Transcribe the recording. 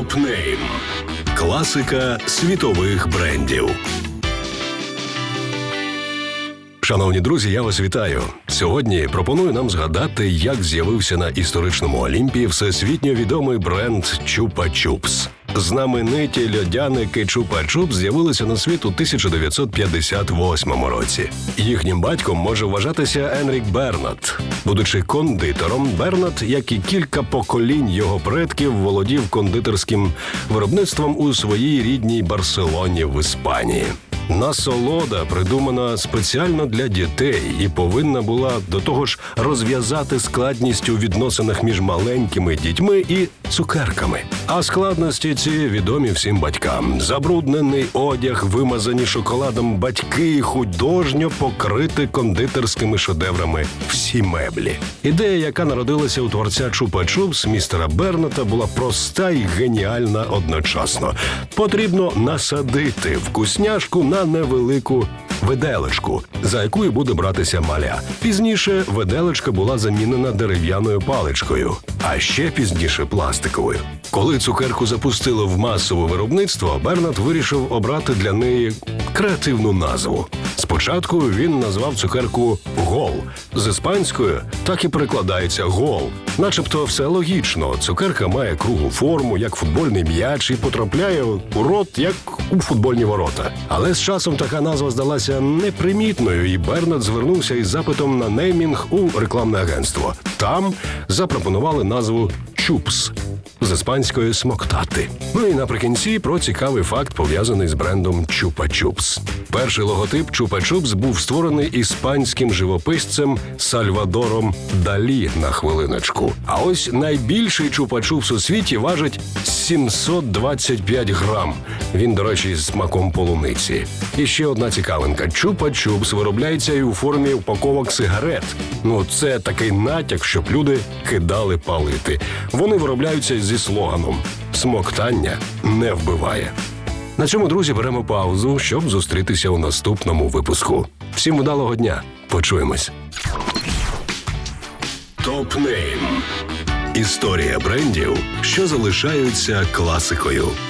Топ-нейм. Класика світових брендів. Шановні друзі, я вас вітаю. Сьогодні пропоную нам згадати, як з'явився на історичному Олімпі всесвітньо відомий бренд Чупа-Чупс. Знамениті льодяники Чупа-Чупс з'явилися на світ у 1958 році. Їхнім батьком може вважатися Енрік Бернат. Будучи кондитером, Бернат, як і кілька поколінь його предків, володів кондитерським виробництвом у своїй рідній Барселоні в Іспанії. Насолода придумана спеціально для дітей і повинна була до того ж розв'язати складність у відносинах між маленькими дітьми і цукерками. А складності ці відомі всім батькам. Забруднений одяг, вимазані шоколадом батьки і художньо покрити кондитерськими шедеврами всі меблі. Ідея, яка народилася у творця Чупа-Чупс містера Берната, була проста і геніальна одночасно. Потрібно насадити вкусняшку на невелику виделечку, за якою буде братися маля. Пізніше виделечка була замінена дерев'яною паличкою, а ще пізніше пластиковою. Коли цукерку запустили в масове виробництво, Бернат вирішив обрати для неї креативну назву. Спочатку він назвав цукерку «Гол». З іспанською так і перекладається «гол». Начебто все логічно. Цукерка має круглу форму, як футбольний м'яч, і потрапляє у рот, як у футбольні ворота. Але з часом така назва здалася непримітною, і Бернат звернувся із запитом на неймінг у рекламне агентство. Там запропонували назву «Чупс». З іспанської «смоктати». Ну і наприкінці про цікавий факт, пов'язаний з брендом Чупа-Чупс. Перший логотип Чупа-Чупс був створений іспанським живописцем Сальвадором Далі, на хвилиночку. А ось найбільший Чупа-Чупс у світі важить 725 грам. Він, до речі, з смаком полуниці. І ще одна цікавинка. Чупа-Чупс виробляється і у формі упаковок сигарет. Ну, це такий натяк, щоб люди кидали палити. Вони виробляються зі слоганом «Смоктання не вбиває». На цьому, друзі, беремо паузу, щоб зустрітися у наступному випуску. Всім вдалого дня. Почуємось. Топ-нейм. Історія брендів, що залишаються класикою.